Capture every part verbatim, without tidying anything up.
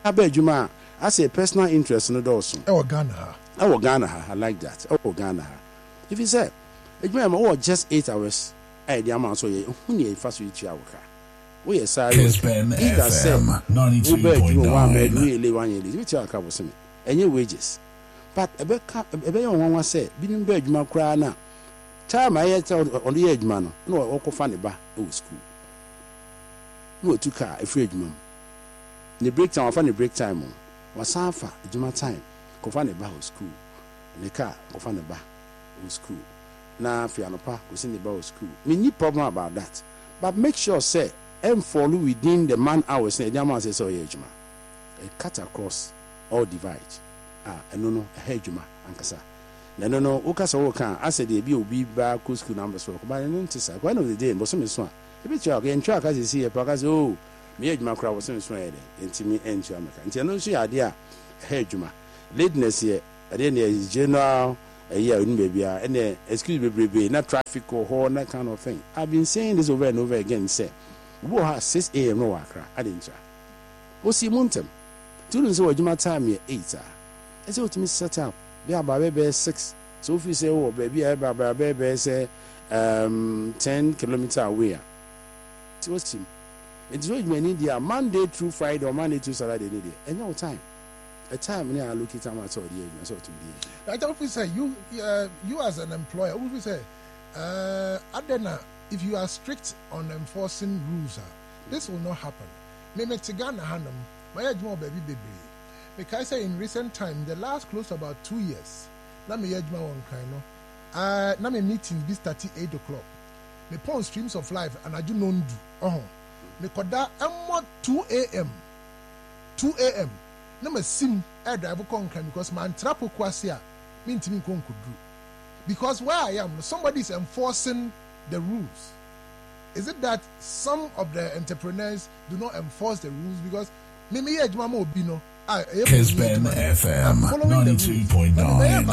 Abejuma, I say personal interest in the dorsum. Oh, Ghana. Oh, Ghana, I like that. Oh, Ghana. If you say, oh, just eight hours, I the amount so you only fast with you. We are sorry. Either say, ninety-two point nine. We live one year, which are covered and your wages. But a better one was said, being bed, my cry now. Time I had on the edge, man. No, I could find a bar. Oh, school. No, two car, a free mum. The break time, I find the break time. Was half a Juma time. Could find a bar school. And the car, could find a bar school. Now, if you are no park, we send the bar school. Me, no problem about that. But make sure, say, and follow within the man hours. Say, the man says, oh, yeah, Juma. A cut across all divide. Ah, and no, no, a head Juma, Ankasa. No, no, no, Okasa Oka, I said, they be be back school numbers for, but I don't say, one of the day, but some is one. If it's your again, track as you see a podcast, oh, me, my crowd was in Sweden, and to me, and to America. And you know, she idea, hey, Juma, lateness here, at the end is general, a year in baby, and then, excuse me, baby, not traffic or horn, that kind of thing. I've been saying this over and over again, say, who has six a.m. no work, I didn't try. What's the mountain? Students who are Juma time here, eight. I said, what me set up. Be about baby six. So if you say, oh, baby, I about baby say, um, ten kilometers away. It was him. It's what you need there Monday through Friday or Monday through Saturday. Need it. And no time. A time when I look at my sort of the I saw to be. I don't say you, uh, you as an employer, what we say, uh, Adena, if you are strict on enforcing rules, uh, this will not happen. Me me Tigana Hanum, my age more baby baby. Because I say in recent time, the last close to about two years, na me age one kind no. Uh, na me meeting this thirty eight o'clock. Me pon streams of life and I do not do. Oh, me koda emo two a.m. two a.m. Na me sim air drive kon kan because man trapo kwasia me ntimi kon kudu. Because where I am, somebody is enforcing the rules. Is it that some of the entrepreneurs do not enforce the rules because me me age mama obi no. Kesben F M ninety-two point nine.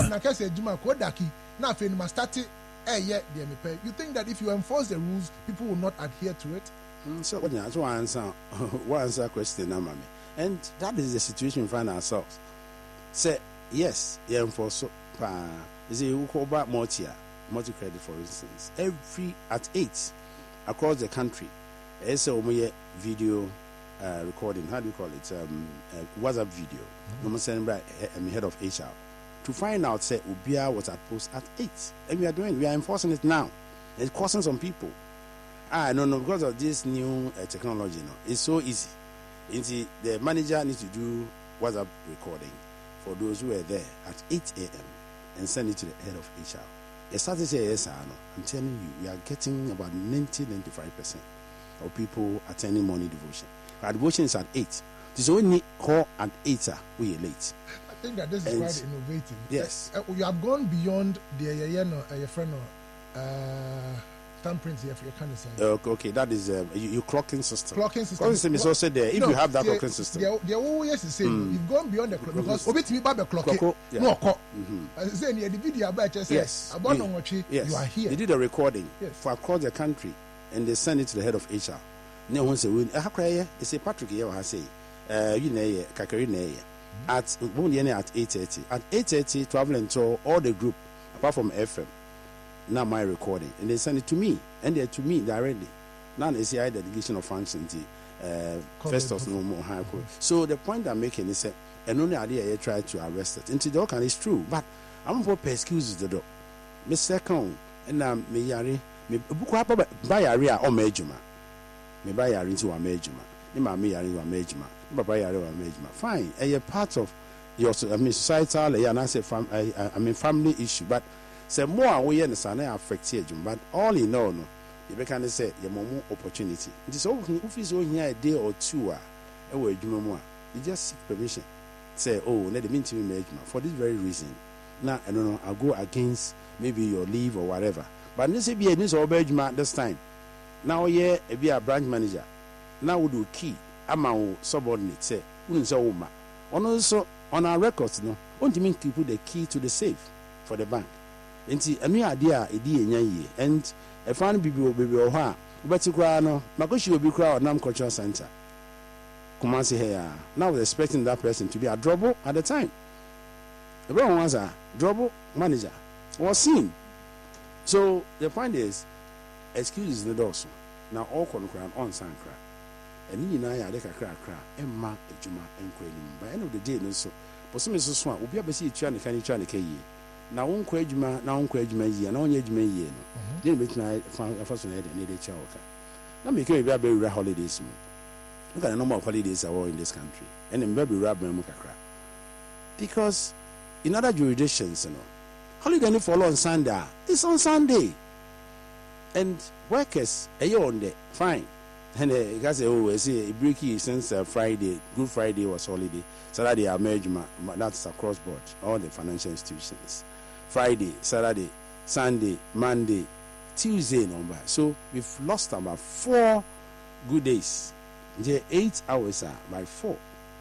You think that if you enforce the rules, people will not adhere to it? Mm, so, what you answer? What answer question, Mami? And that is the situation we find ourselves. Say yes, yeah, enforce. So, is it about multi multi credit, for instance? Every at eight across the country, there's a video. Uh, recording, how do you call it? Um, uh, WhatsApp video. I'm sending by uh, head of H R to find out. Say Ubia was at post at eight, and we are doing. We are enforcing it now. It's causing some people. Ah, no, no, because of this new uh, technology. No, it's so easy. It's, the manager needs to do WhatsApp recording for those who are there at eight a.m. and send it to the head of H R. Yes, I say yes, I know. I'm telling you, we are getting about ninety to ninety-five percent of people attending morning devotion. Our devotion is at eight. This only call at eight. We are late. I think that this is and quite innovative. Yes, uh, you have gone beyond the uh, you know, uh, your friend uh, thumbprints here for your kind of say. Okay, okay, that is um, your, your clocking system. Clocking system. Clocking system is also there. If no, you have that the, clocking system, the, the always the same. Mm. You've gone beyond the clock because obit me by the clock. Yeah. No clock. Say the video about just yes, about no watch. Yes, you are here. They did a recording yes. for across the country, and they send it to the head of H R. No one say we ha cry it's a Patrick here ha say uh you know kakari na at one at eight thirty at eight thirty traveling to all the group apart from F M now my recording and they send it to me and they to me directly now they say I delegation of function uh first of no more high court. So the point I'm making is that and only idea you try to arrest it into the can is true but I'm for excuses the door me second and um me yari me buku apa ba yari a o mejuma me buy yari into a major man. Me me yari into a major man. Me buy yari a major man. Fine. A part of your I mean societal and I say fam I, I mean family issue. But say more we understand affect you. But all in all no, you can say your more opportunity. It is all if it's only a day or two ah, away you more. You just seek permission. Say oh let the mean to be major man for this very reason. Now I don't know I'll go against maybe your leave or whatever. But this be a news or major man this time. Now yeah, be a branch manager. Now we do key. I'm our subordinate. Say, we say Oma. On also on our records, no. Want to mean to put the key to the safe for the bank. And see a new idea, a day in and a funny baby will be or her. But to cry no, my gosh, you will be crowd Nam Cultural Center. Kumasi here. Now we're expecting that person to be a Drobo at the time. The wrong ones are Drobo manager was seen. So the point is, excuses the doors. Now all concern on Sankra. And you know, I like a crack, and mark a Juma and Qualim. By the end of the day, no so. For some reason, will be a busy trying to try to now one Quajuma, now one Quajuma, and on Yajma year. Then we can find a first one and need a child. Now make a very holidays. Look at the number of holidays are all in this country, and in baby rab and mukakra. Because in other jurisdictions, you know, holiday no follow on Sunday. It's on Sunday, and workers are you on there fine. And uh, guys, oh, I see a breaky since uh, Friday, Good Friday was holiday. Saturday, our marriage, that's across board, all the financial institutions. Friday, Saturday, Sunday, Monday, Tuesday, number. So we've lost about four good days. The eight hours are by four.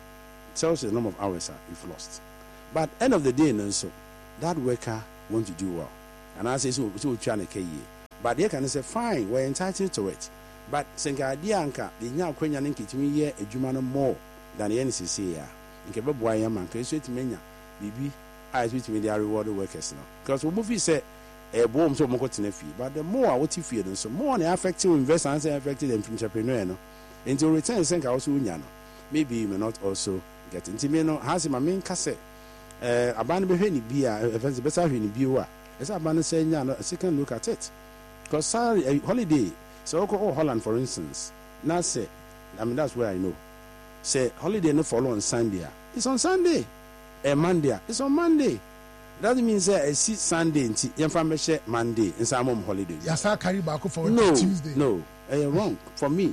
Tells you the number of hours are we've lost. But end of the day, no, so that worker want to do well. And I say so, so trying to K. But they can say, fine, we're entitled to it. But Senka Dianka, the young Quenya Ninki to me here a Jumano more than the N C C here. In Kebaboya man, can you menya, Bibi, I speak to me, they are rewarded workers now. Because we movie say a bomb so much in a fee, but the more what you feel, and so more affected investors and affected entrepreneur. No? Into return, Senka also Unyano. Maybe you may not also get into me. No, has my main cassette. Uh, a band behind beer, if it's better in beer. It's a band saying, a second look at it. Because sorry, a holiday. So, oh, Holland, for instance, now say, I mean, that's where I know. Say, holiday no follow on Sunday. It's on Sunday. A Monday. It's on Monday. That means say, I see Sunday, and Monday, Monday, and some home holiday. Yes, I carry back for no, Tuesday. No, uh, wrong. For me,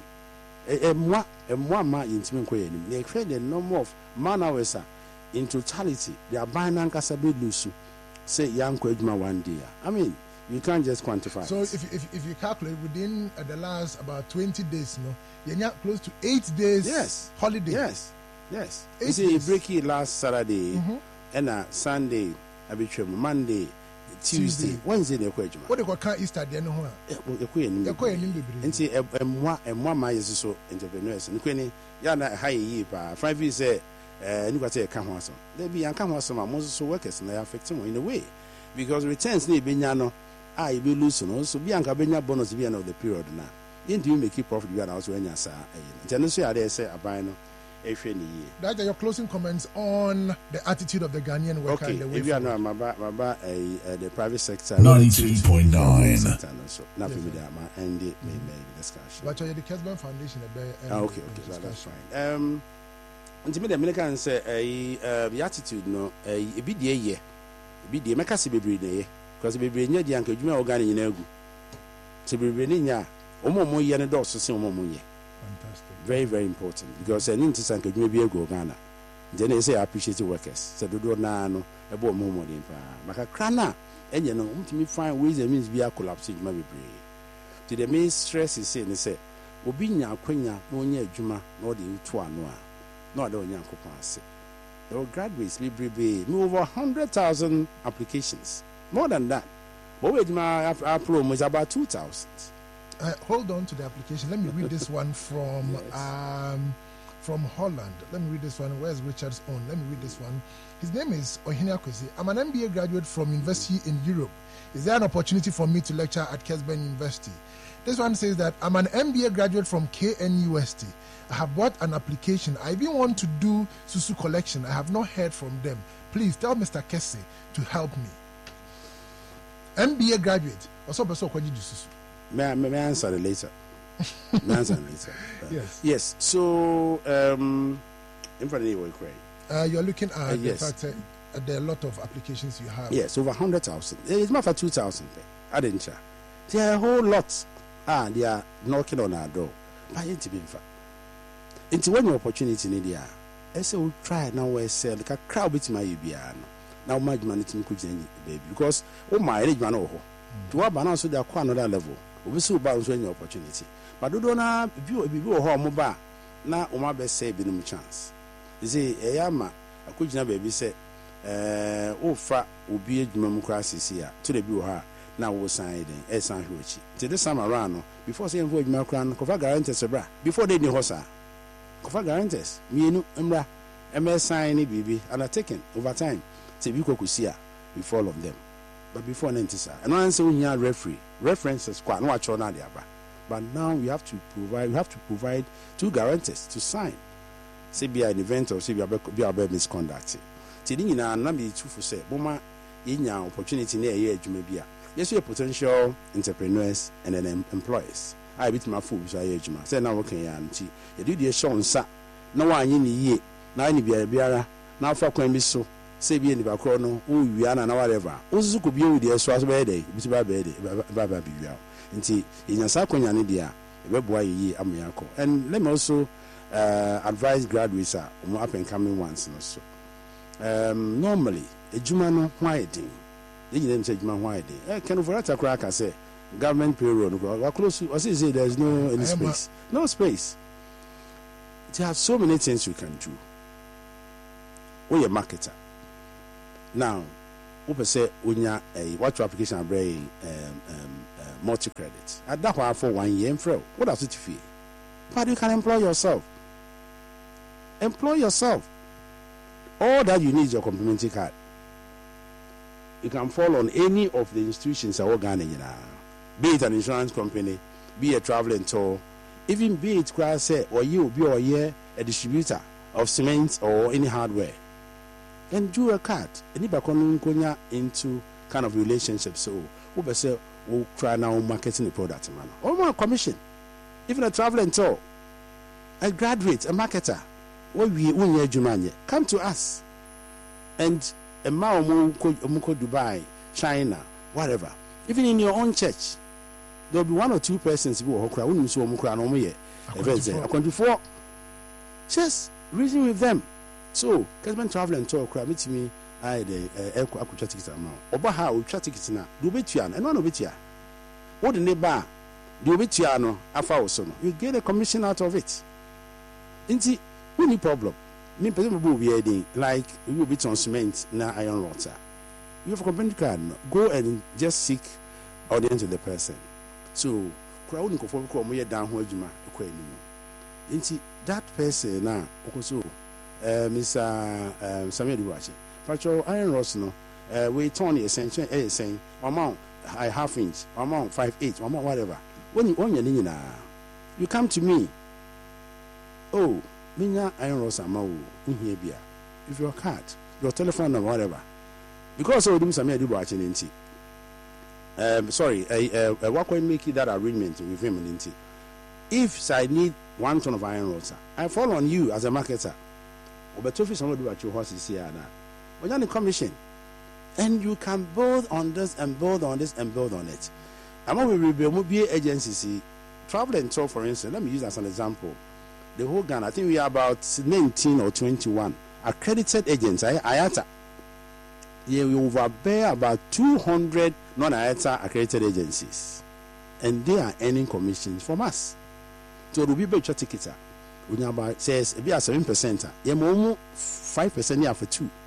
a moi, a moi, ma intimate queen. They create the number of man hours in totality. They are buying Ankasabe Lusu. Say, young Quedma one day. I mean, you can't just quantify. So if if, if you calculate within uh, the last about twenty days, no, you're not close to eight days. Yes. Holiday. Yes. Yes. Eight you see, days. break it last Saturday, Mm-hmm. and uh, Sunday, I be sure Monday, Tuesday, Tuesday. Wednesday, the question. What they call can't Easter the no The queen. The queen. And see, a moi, a moi, my is so entrepreneurs. And queen, yana high year, five years, uh, you got to come once. There be and come once, my most workers, and they affect them in a way because returns need be I will lose no so Bianca Benya bonus be end of the period now. Into you make it profit you are also when you say. Genesis are there say a buy no if any year. That are your closing comments on the attitude of the Ghanaian worker. Okay, in the way if you are forward. not my ba my uh, the private sector ninety-two point nine. So nothing with that man and it may make discussion. But you're the Kesban Foundation a bear. Ah, okay, okay, so that's fine. Um until the American say uh the attitude no uh a bit the year. A bit the make us be breed because we bring the anchor you organ in egu. So we bring ya omo mo ye ne do so se omo mo ye. Fantastic. Very, very important because I need to sank you be a go Ghana. Then they say I appreciate the workers. So do do na no a bo mo mo din pa. Maka krana and you know to find ways and means be a collapse in my brain. To the main stress is saying say obi nya akwanya no nya adwuma no de to ano a no de onya akopon ase. There were graduates be be over one hundred thousand applications. More than that. But wait, my promo is about two thousand. Uh, hold on to the application. Let me read this one from Yes. um, from Holland. Let me read this one. Where's Richard's own? Let me read this one. His name is Ohina Kwesi. I'm an M B A graduate from University in Europe. Is there an opportunity for me to lecture at Kesben University? This one says that I'm an M B A graduate from K N U S T. I have bought an application. I even want to do Susu collection. I have not heard from them. Please tell Mister Kese to help me. M B A graduate. Also, also, Susu. May I, may I answer it later? May I answer it later? Uh, Yes. Yes. So, um, in front of you, Uh, you're looking at Uh, the yes. fact that there are a lot of applications you have. yes, over one hundred thousand. It's not for two thousand. I didn't share. There are a whole lot. Ah, they are knocking on our door. But it's been fun. It's when your opportunity in India. I say, we'll try now where I say, like a crowd with my U B R. Now, my money to me, baby, because oh, my age, man, oh, to our balance, so they are quite another level. We still bounce when your opportunity. But do not view a view of mobile. Now, my best say, be no chance. You see, a yama, a could never baby say, eh, oh, fat will be a democracy here to the view her. Now, we'll sign it, a sign which. Till this time around, before saying, void my crown, cover guarantee, before they knew Hossa. kofa guarantors mienu mra M S sign ni bibi undertaken over time say bi kokusi a we follow them but before nentisa and one say we hear referee references kwa no acho na dia ba but now we have to provide we have to provide two guarantors to sign say be an event or say be about misconduct ti ni na na be tufu say boma yenya opportunity na eye adwuma bia yes we potential entrepreneurs and then employers I bit my food so eye adwuma say na wo kan ya nti ye do dey show nsa na wa anyi ni yie na ani bia biara na afa kwan bi so say bi ni ba kro no wo wia na na whatever ozuzu ko bi o dey so aso be dey bi ba be dey ba ba bi wia nti yenya sa kwanya ne dia e be boa yie amyako and let me also uh, advise graduates are uh, up and coming ones no so um normally ejuma no why din they you say ejuma why din eh can over at crack say government payroll no close or say there is no any space no space there are so many things you can do we a marketer now we say unya a what your application bring um um uh, multi credit at that one for one year in fro what does it feel but you can employ yourself employ yourself all that you need is your complimentary card. You can fall on any of the institutions that are organized, be it an insurance company, be a traveling tour, even be it say or you be or yeah a distributor of cement or any hardware. And do a card. Anybody can into kind of relationship. So we say we try now marketing the product, man. Or more commission. Even a traveling tour, a graduate, a marketer. What we we come to us, and a Mao Dubai, China, whatever. Even in your own church, there will be one or two persons who are crying. So Mukra no me. twenty-four. Just reason with them. So, Casman travel and talk. Meet me. I the air tickets amount. Obaha will chat tickets now. Do betian and one of it. What the neighbor do betiano afa so you get a commission out of it. Inti any problem? Me person will be heading like you will be on cement na iron rods. You have a complaint card. Go and just seek audience with the person. So, crowd go for come here down where you ma equal anymore. Inti that person na also uh Mister Um, Samuel Duwache. Factual iron rods no. Uh, we turn the essential eh saying amount I half inch, amount five eight, amount whatever. When you own your nina, you come to me. Oh. Minya iron rods amao in here bia. If your card, your telephone number, whatever. Because I do some do watching inti. Um sorry, I uh what can make that arrangement with him inti. If I need one ton of iron rods, I fall on you as a marketer. But if somebody do what your horses here now. When you're on the commission, and you can build on this and build on this and build on it. I'm going to rebuild agency, travel and tour, for instance. Let me use as an example. The whole Ghana, I think we are about nineteen or twenty-one accredited agents. I A Y A T A. Yeah, we overbear about two hundred non-A Y A T A accredited agencies, and they are earning commissions from us. So the people check tickets. We about says we are seven percent. Yeah, more five percent here for two.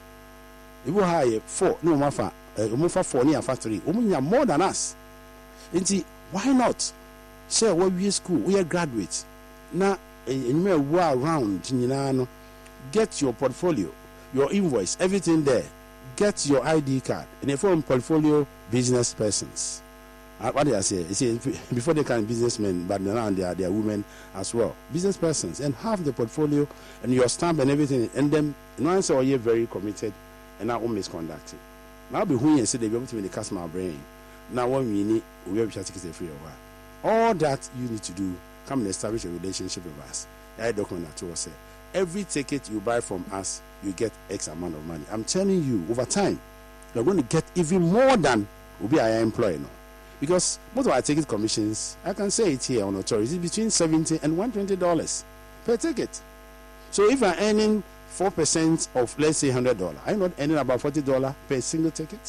If we have four, no more for uh, for four near for three. We are more than us. And see, why not? Say what we school, we are graduates now. In me around, you know, get your portfolio, your invoice, everything there. Get your I D card and a form portfolio business persons. Uh, what do I say? say? Before they can businessmen, but now they are they are women as well. Business persons and have the portfolio and your stamp and everything, and then once or you're very committed and not misconducted. Now be who you say they be able to make the customer brain. Now one we need we have to take it free over. All that you need to do. Come and establish a relationship with us. I document to us. Every ticket you buy from us, you get X amount of money. I'm telling you, over time, you're going to get even more than will be our employee now. Because most of our ticket commissions, I can say it here on authority, is between seventy and one hundred twenty dollars per ticket. So if you're earning four percent of, let's say, one hundred dollars, I'm not earning about forty dollars per single ticket.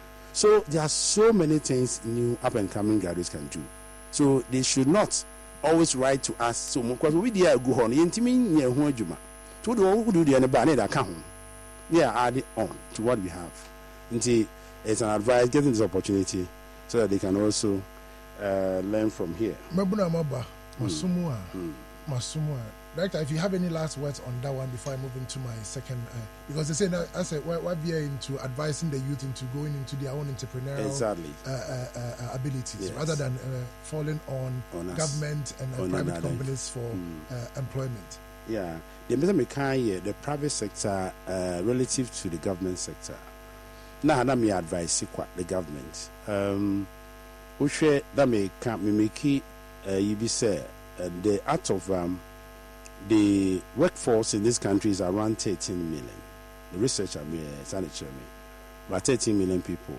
So there are so many things new up and coming graduates can do. So they should not always write to us. So because we did go on, intimi near home juma. To the who do the anybody that come. Yeah, add it on to what we have. Until it's an advice, getting this opportunity so that they can also uh, learn from here. Mabuna maba, masumua, masumua. Director, if you have any last words on that one before I move into my second, uh, because they say that I said what we are into advising the youth into going into their own entrepreneurial exactly. uh, uh, uh, abilities yes. rather than uh, falling on, on government and uh, private companies for mm. uh, employment. Yeah, the the private sector uh, relative to the government sector. Now, let me advise the government. Um, we share that may make you be said the out of um, the workforce in this country is around thirteen million. The research I mean, sanitary me, about thirteen million people.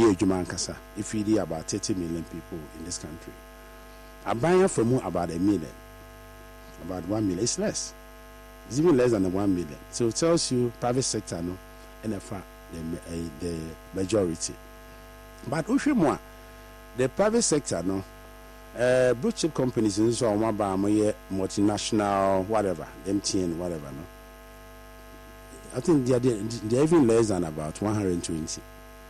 If you do about thirty million people in this country, a buyer from about a million, about one million. It's less. It's even less than the one million. So it tells you private sector no, and the fact the uh, the majority. But Ushimwa, the private sector no. Uh, blue chip companies in so on multinational whatever M T N whatever no I think they are they are even less than about one hundred twenty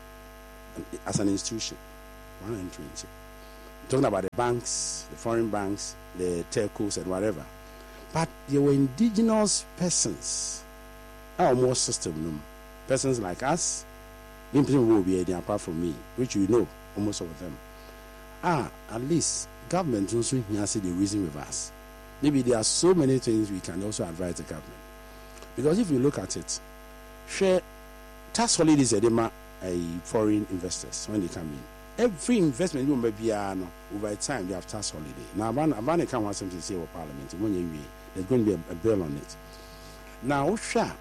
as an institution. One hundred twenty. Talking about the banks, the foreign banks, the telcos and whatever, but they were indigenous persons, our more system persons like us, will be apart from me, which you know almost all of them. Ah, at least government also has the reason with us. Maybe there are so many things we can also advise the government. Because if you look at it, share tax holidays are the foreign investors when they come in. Every investment you may be over time they have tax holiday. Now Abane can't want something to say about Parliament. There's going to be a, a bill on it. Now, sure,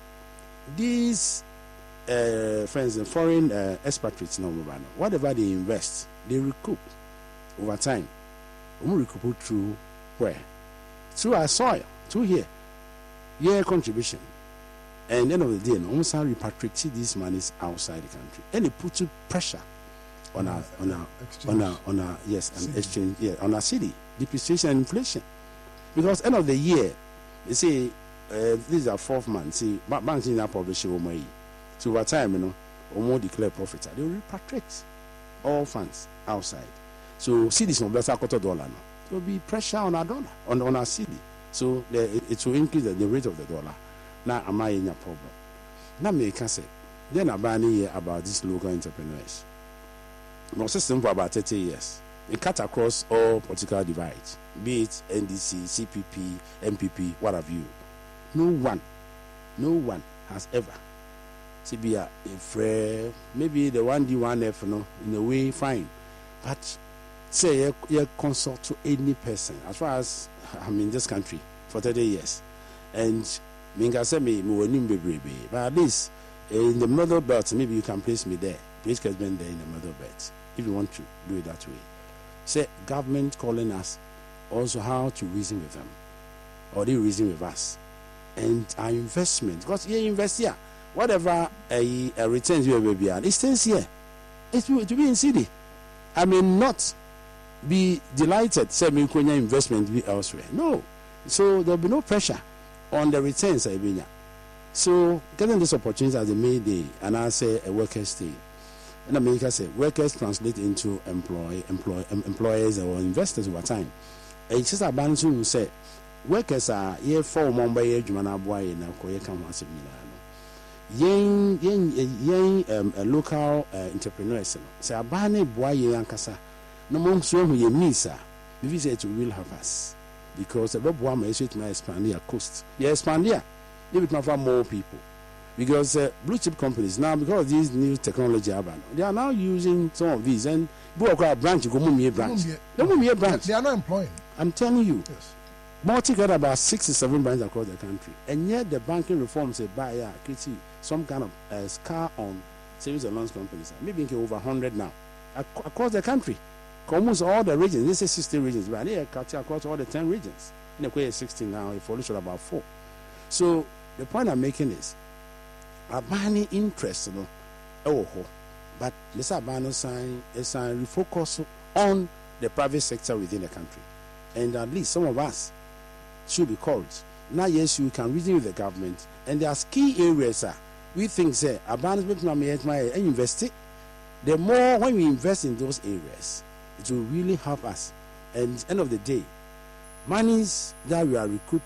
these uh, friends and foreign uh, expatriates, no, whatever they invest, they recoup over time. We recoup through where? Through our soil, through here. Yeah, contribution. And end of the day, almost repatriate these monies outside the country. And it puts pressure on our on our on our on our yes, an exchange yeah, on our city, depreciation and inflation. Because end of the year, you see, uh, these are fourth month. See, banks in our publishing money. So over time, you know, or more declare profits, they will repatriate all funds outside. So cities no better quarter dollar now. There will be pressure on our dollar, on, on our city. So the, it, it will increase the, the rate of the dollar. Now am I in a problem? Now me can say, then about here about these local entrepreneurs. My system for about thirty years. It cut across all political divides, be it N D C, C P P, M P P, what have you. No one, no one has ever. C B A, if maybe the one D one F, no, in a way, fine, but say you, you consult to any person as far as I'm in this country for thirty years, and Minga say me but at least in the middle belt maybe you can place me there. Please get me there in the middle belt if you want to do it that way. Say government calling us also how to reason with them, or they reason with us, and our investment because you invest here, whatever a, a returns you will be at, it stays here. It will to be in city. I mean not be delighted say me konya investment be elsewhere. No, so there will be no pressure on the returns. So getting this opportunity as a May Day and I say a workers' day, and America say workers translate into employ employ um, employers or investors over time. It's just a band to say workers are here for Mumbai Jumana boy and Koya come once a million. Yen yen yen a local uh, entrepreneurs say a bane boy yankasa. No more so who misa. We visit to will help us because the Bob Wama is to expand their coast. They expand here. They will for more people because uh, blue chip companies now because of these new technology they are now using some of these and go across branch go mummy branch. They mummy branch. They are not employing. I'm telling you. Yes. Multi-got about six to seven branches across the country, and yet the banking reform say buy yeah, some kind of uh, scar on savings and loans companies. Maybe over one hundred now ac- across the country. Almost all the regions, they say sixteen regions, but they are across all the ten regions. In the way sixteen now, if only about four. So the point I'm making is, Abani interest, you know, oh, but let's Abani sign a sign refocus on the private sector within the country, and at least some of us should be called. Now, yes, you can reason with the government, and there are key areas. Uh, we think say Abani and invest it. The more when we invest in those areas, it will really help us. And at the end of the day, monies that we are recouping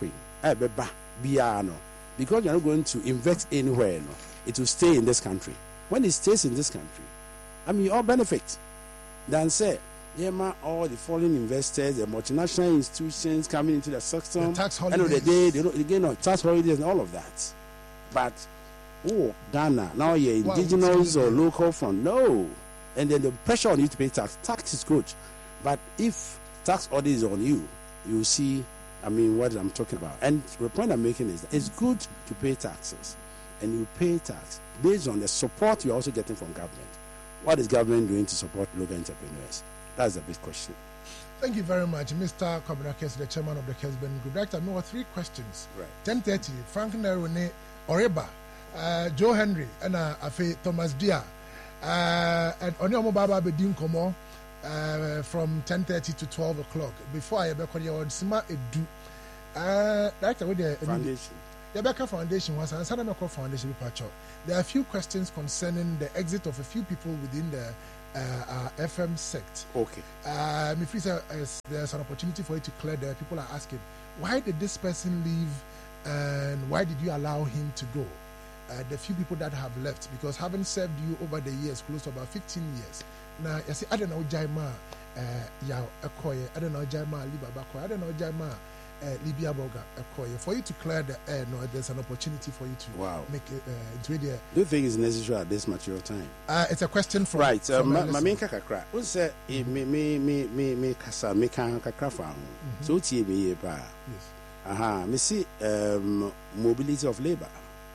eh beba biya no, because you're not going to invest anywhere no, it will stay in this country. When it stays in this country, I mean, you all benefit. Then say, yeah, ma, all the foreign investors, the multinational institutions coming into the system, the tax holidays. End of the day, they don't, they get no tax holidays and all of that. But oh, Ghana, now you're indigenous wow, or local fund, no. And then the pressure on you to pay tax. Tax is good, but if tax audit is on you, you see, I mean, what I'm talking about. And the point I'm making is that it's good to pay taxes, and you pay tax based on the support you're also getting from government. What is government doing to support local entrepreneurs? That's the big question. Thank you very much, Mister Kwabena Kes, the chairman of the Kesben Group. Director, I have three questions. Right. ten thirty, Frank Nerone, Oreba, uh, Joe Henry, and uh, Afe Thomas Dia. Uh, and Onyomo Baba Bedin Komo uh, from ten thirty to twelve o'clock. Before I ever call you on Sima Edu. Uh, Director, with the Foundation. The Becca Foundation was an Sadamako Foundation Pacho. There are a few questions concerning the exit of a few people within the uh, uh, F M sect. Okay. Uh, if uh, there's an opportunity for you to clear there, people are asking, why did this person leave and why did you allow him to go? Uh, the few people that have left, because having served you over the years, close to about fifteen years. Now, you see, I don't know Jaima, Yao Akoye, I don't know Jaima Libabako, I don't know Jaima Libya Boga Akoye. For you to clear the air, no, there's an opportunity for you to wow. make it. Uh, it's really. A, do you think it's necessary at this mature time? Uh, it's a question from. Right. From uh, my main kakra. Who say me me me me me kasa me kan kakra fa. So tie me ye pa. Yes. Aha. Me see um, mobility of labor.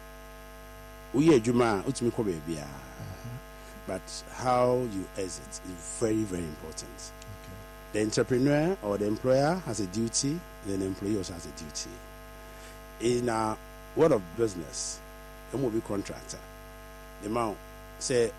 We adwuma utimi ko bia. But how you exit is very, very important. Okay. The entrepreneur or the employer has a duty, then the employee also has a duty. In a world of business, a movie contractor, the man say,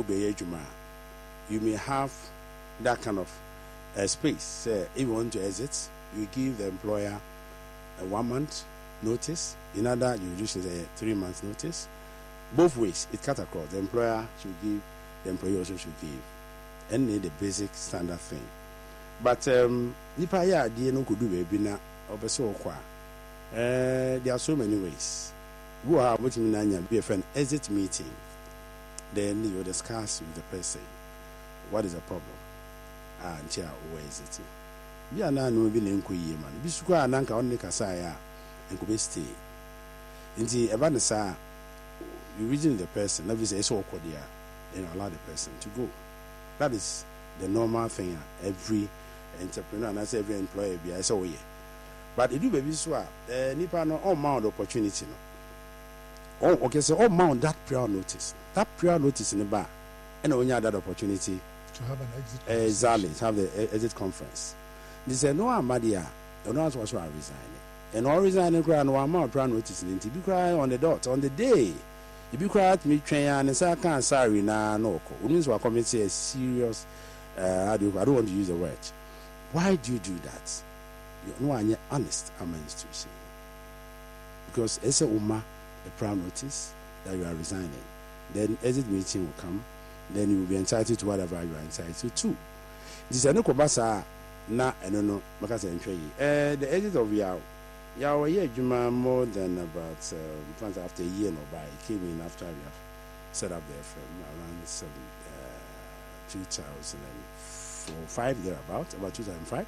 you may have that kind of uh, space. Say, if you want to exit, you give the employer a one month notice. In other jurisdictions, a three months notice. Both ways, it cut across. The employer should give, the employee also should give. And need the basic standard thing. But um nipa ya ade no kodu baby na obese okwa. Eh there are so many ways. Go have what me nanya be a friend exit meeting. Then you discuss with the person what is the problem. Ah ntia where is it? Bia na no bi na nkoyie man. Bi suko ananka on ne kasa ya enko be stay. Nti eba ne sa you reason the person, let me say, so awkward there, then allow the person to go. That is the normal thing. Every entrepreneur and I say every employer be I say, oh yeah. But it do be so, uh, nipa no all mount opportunity no. Oh, okay, so all mount that prior notice. That prior notice in the bar, and when you have that opportunity to have an exit. Uh, exactly, to have the exit conference. They say no, I'm Madia. You know what I resign. And all resigning cry no amount prior notice. To be cry on the dot on the day. If you cry at me, train and say I can't sorry na no. It means we're committing a serious. Uh, I don't want to use the word. Why do you do that? You know, I'm honest. I'm an institution because as a woman, the prior notice that you are resigning, then exit meeting will come. Then you will be entitled to whatever you are entitled to. This is a no kobasa na I don't know because I'm trying. Uh, the exit of Yao. Yeah, yeah, Juma more than about um, after a year no by came in after we have set up the F M around seven, uh, two thousand four, five thereabout, about two thousand five.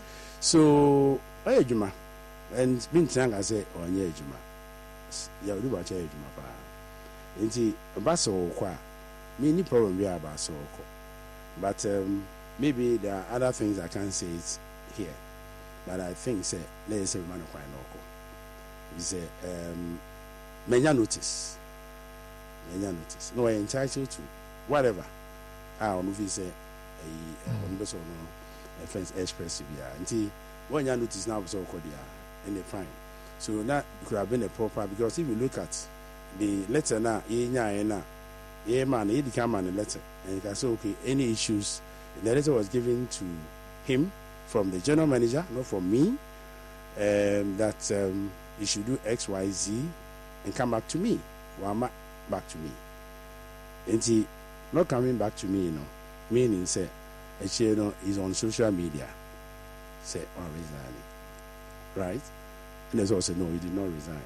So, oh Juma, and been saying I say, oh yeah, Juma, yeah, we do watch Juma pa. Inti baso kwa, me any problem we are baso ko, but um, maybe there are other things I can't say it here. But I think say let's say man quite no. We say um many notice. Many notice. No, I'm entitled to whatever. I don't know if you say a on the so no offense express here. Until when you notice now so called there in the fine. So that could have been a proper because if you look at the letter now, yeah, na yeah man, he come on the letter and you can say okay, any issues the letter was given to him from the general manager, not from me, um, that um, you should do X, Y, Z and come back to me. Well, back to me. And he not coming back to me, you know, meaning say, you know, is on social media. Say, oh, resigning. Right? And they also said, no, you did not resign.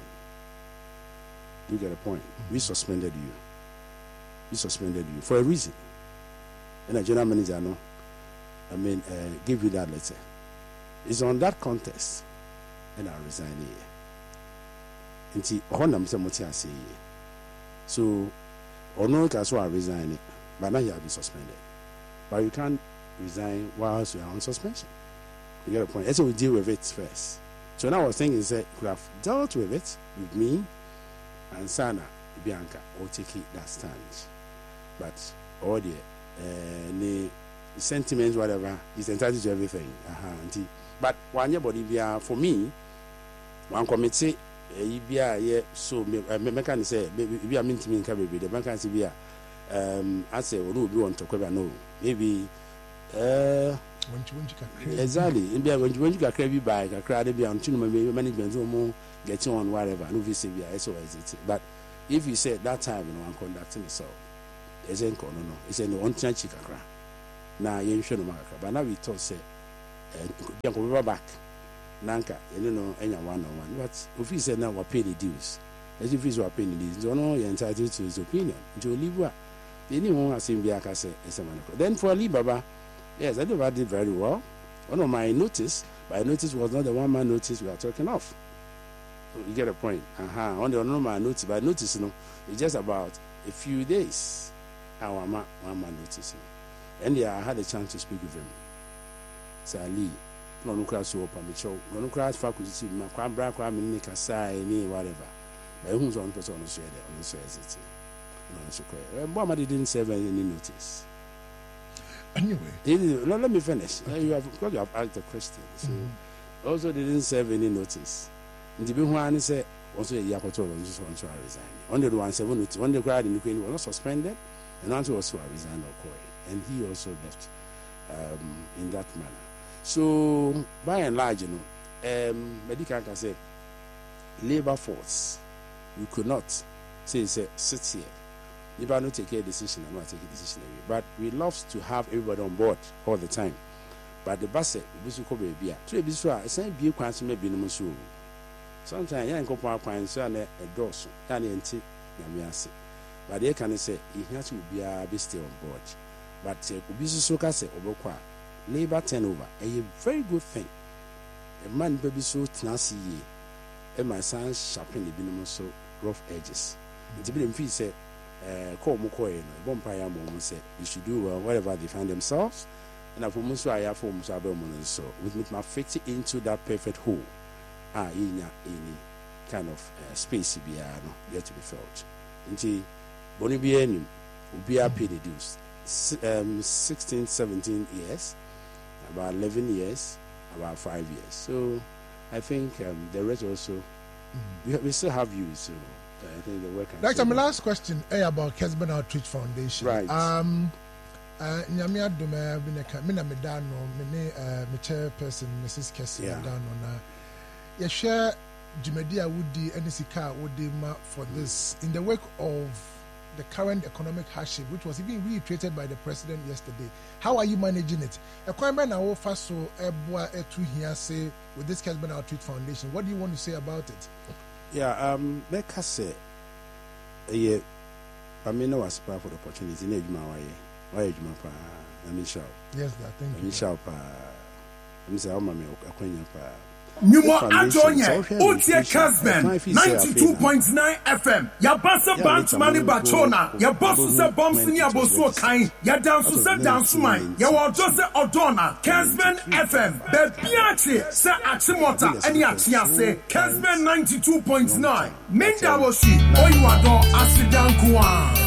You get a point. We suspended you. We suspended you for a reason. And the general manager, no, I mean, uh, give you that letter. It's on that context, and I resign here. And see, Honam Samotia say, so, or no, because I resign it, but now you have been suspended. But you can't resign whilst you are on suspension. You get a point. So we deal with it first. So now I was thinking, is that you could have dealt with it with me and Sana Bianca or take that stand. But all the uh, the sentiments, whatever, is entitled to everything. Uh-huh. But one year body for me, one committee, yeah, so me can say, maybe I mean to me in Cabby, the bank can say, um, I say, we want to cover no, maybe, uh, exactly. When you when you get crazy by a crowd, be on two management or more getting on whatever. No, we say we are so as it. But if you say that time, you know, I'm conducting itself, it's ain't no, no, it's a one chance chicken crack. Now you should know, but now we talk say, you can go back. Nanka, you know, any one on one. But if he said now we're paying the dues, as if he's were paying the dues, don't know you're entitled to his opinion. To leave what anyone has seen Biaka say, then for Ali Baba. Yes, I think I did very well. One of my notice, my notice was not the one man notice we are talking of. So you get a point. Uh-huh. On the normal notice, but notice, you know, it's just about a few days. How am I one man notice? And yeah, I had a chance to speak with him. Sali, no no class so open, so no class faculty, my crabra, crab, nika, say, any whatever. But who's on person on the share on the share city? No, so quick. Mama didn't serve any notice. Anyway, no, let me finish. You have because you have asked the question. So mm-hmm. Also they didn't serve any notice. And the one said also a Yakoto was also resign. Only the one seven when the crowd in the Queen was not suspended, and also also resigned or and he also left um, in that manner. So by and large, you know, um, medical can say labor force, you could not say say sit here. If I don't take a decision, I'm not taking a decision away. But we love to have everybody on board all the time. But the bus, we should come here. So be sure, it's not be a question, maybe no more. Sometimes, I go for a point, so a dorsal, and anti, Yamiasi. But they can say, he has to be a beast on board. But Obisu Soka say, Obokwa, labor turnover, a very good thing. A man baby so tenacity, and my son sharpen the minimum so rough edges. It's a bit of say. Call Mukoy, Bompire Mom said, you should do well wherever they find themselves. And I've almost I have almost so with my fit into that perfect hole. Ah, in any kind of uh, space be yet to be felt. Until Bonibian will be paid the dues. Um, sixteen, seventeen years, about eleven years, about five years. So I think um, the rest also, mm-hmm. we, we still have you. So. I think the work. Doctor, my last question is about Kesben Outreach Foundation. Right. Um, Nyamia Dome, Mina Medano, Mene, my chairperson, Missus Kessi Medano. You share Jimedia Woody, N S C Woody for this in the wake of the current economic hardship, which was even reiterated by the president yesterday. How are you managing it? A crime now faso Ebwa Etu here say with this Kesben Outreach Foundation. What do you want to say about it? Yeah, um, like I say, yeah, I mean, I was proud for the opportunity. Ne juma waye, waye juma pa, na Michelle. Yes, that thank you. Michelle pa, I'm saying, I'm a akwenya pa. Numo Antonye, Otie Kesben, ninety-two point nine F M. Ya basa bant mani bachona, ya basu se bomsi ni abosu kain, ya dansu se dansu mai, ya wajo se odona. Kesben F M, bebiachi se achimota eni achiase. Kesben ninety-two point nine. Minda woshi, oyiwado asidankuwa.